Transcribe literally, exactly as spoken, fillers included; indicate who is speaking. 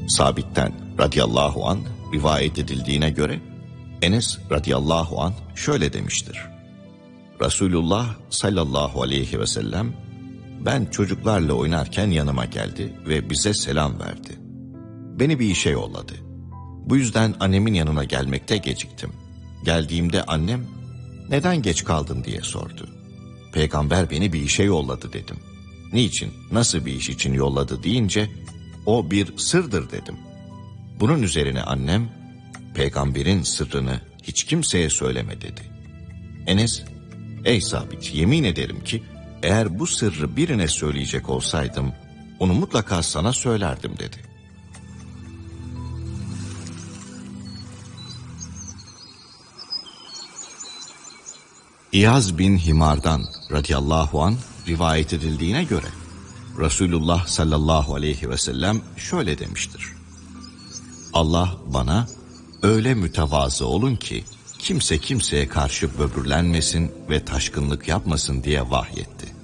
Speaker 1: Sabit'ten radıyallahu an rivayet edildiğine göre Enes radıyallahu an şöyle demiştir. Resulullah sallallahu aleyhi ve sellem ben çocuklarla oynarken yanıma geldi ve bize selam verdi. Beni bir işe yolladı. Bu yüzden annemin yanına gelmekte geciktim. Geldiğimde annem neden geç kaldın diye sordu. Peygamber beni bir işe yolladı dedim. Niçin, nasıl bir iş için yolladı deyince o bir sırdır dedim. Bunun üzerine annem peygamberin sırrını hiç kimseye söyleme dedi. Enes, ey Sabit, yemin ederim ki eğer bu sırrı birine söyleyecek olsaydım onu mutlaka sana söylerdim dedi. İyaz bin Himar'dan radıyallahu an rivayet edildiğine göre Resulullah sallallahu aleyhi ve sellem şöyle demiştir. Allah bana öyle mütevazı olun ki kimse kimseye karşı böbürlenmesin ve taşkınlık yapmasın diye vahyetti.